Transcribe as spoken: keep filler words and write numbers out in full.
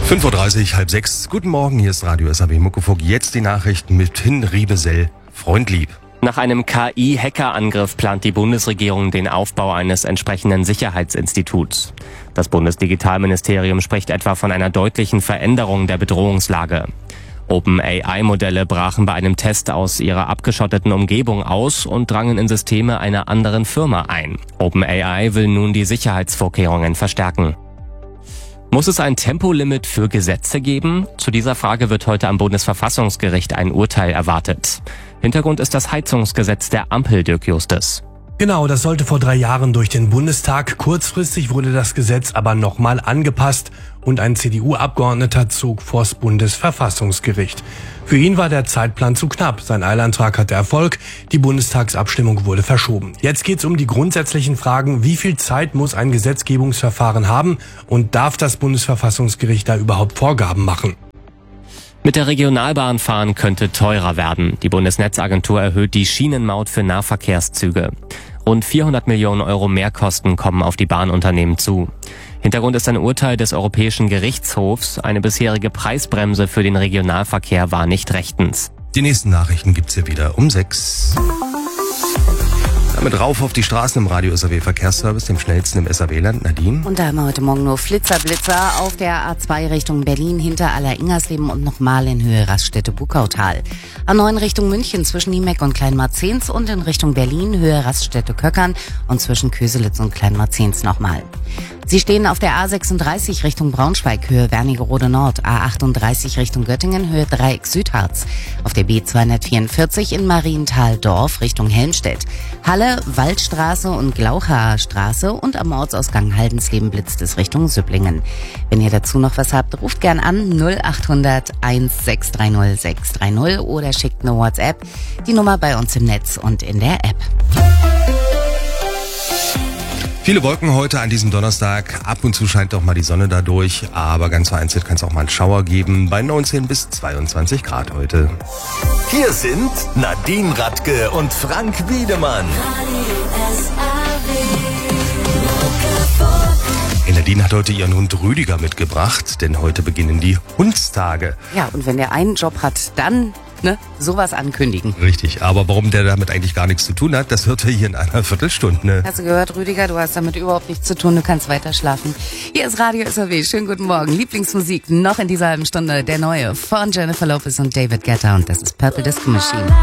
fünf Uhr dreißig, halb sechs. Guten Morgen, hier ist Radio S A W Muckefuck. Jetzt die Nachrichten mit Hin Riebesell. Freundlieb. Nach einem K I-Hackerangriff plant die Bundesregierung den Aufbau eines entsprechenden Sicherheitsinstituts. Das Bundesdigitalministerium spricht etwa von einer deutlichen Veränderung der Bedrohungslage. Open-A I-Modelle brachen bei einem Test aus ihrer abgeschotteten Umgebung aus und drangen in Systeme einer anderen Firma ein. Open-A I will nun die Sicherheitsvorkehrungen verstärken. Muss es ein Tempolimit für Gesetze geben? Zu dieser Frage wird heute am Bundesverfassungsgericht ein Urteil erwartet. Hintergrund ist das Heizungsgesetz der Ampel, Dirk Justus. Genau, das sollte vor drei Jahren durch den Bundestag. Kurzfristig wurde das Gesetz aber nochmal angepasst und ein C D U-Abgeordneter zog vors Bundesverfassungsgericht. Für ihn war der Zeitplan zu knapp. Sein Eilantrag hatte Erfolg. Die Bundestagsabstimmung wurde verschoben. Jetzt geht's um die grundsätzlichen Fragen. Wie viel Zeit muss ein Gesetzgebungsverfahren haben und darf das Bundesverfassungsgericht da überhaupt Vorgaben machen? Mit der Regionalbahn fahren könnte teurer werden. Die Bundesnetzagentur erhöht die Schienenmaut für Nahverkehrszüge. Rund vierhundert Millionen Euro Mehrkosten kommen auf die Bahnunternehmen zu. Hintergrund ist ein Urteil des Europäischen Gerichtshofs. Eine bisherige Preisbremse für den Regionalverkehr war nicht rechtens. Die nächsten Nachrichten gibt's hier wieder um sechs. Damit rauf auf die Straßen im Radio S A W Verkehrsservice, dem schnellsten im S A W-Land. Nadine? Und da haben wir heute Morgen nur Flitzer-Blitzer auf der A zwei Richtung Berlin hinter Aller-Ingersleben und nochmal in Höhe Raststätte-Bukautal. A neun Richtung München zwischen Niemeck und Kleinmarzens und in Richtung Berlin Höhe Raststätte-Köckern und zwischen Köselitz und Kleinmarzens nochmal. Sie stehen auf der A sechsunddreißig Richtung Braunschweig, Höhe Wernigerode Nord, A achtunddreißig Richtung Göttingen, Höhe Dreieck Südharz, auf der B zweihundertvierundvierzig in Marienthal-Dorf Richtung Helmstedt, Halle, Waldstraße und Glauchaer Straße und am Ortsausgang Haldensleben blitzt es Richtung Süpplingen. Wenn ihr dazu noch was habt, ruft gern an null acht hundert eins sechs drei null sechs drei null oder schickt eine WhatsApp, die Nummer bei uns im Netz und in der App. Viele Wolken heute an diesem Donnerstag. Ab und zu scheint doch mal die Sonne dadurch, aber ganz vereinzelt kann es auch mal einen Schauer geben. Bei neunzehn bis zweiundzwanzig Grad heute. Hier sind Nadine Radke und Frank Wiedemann. Hey, Nadine hat heute ihren Hund Rüdiger mitgebracht, denn heute beginnen die Hundstage. Ja, und wenn der einen Job hat, dann ne, sowas ankündigen. Richtig, aber warum der damit eigentlich gar nichts zu tun hat, das hört ihr hier in einer Viertelstunde. Hast du gehört, Rüdiger, du hast damit überhaupt nichts zu tun, du kannst weiter schlafen. Hier ist Radio S A W, schönen guten Morgen. Lieblingsmusik noch in dieser halben Stunde, der neue von Jennifer Lopez und David Guetta und das ist Purple Disco Machine.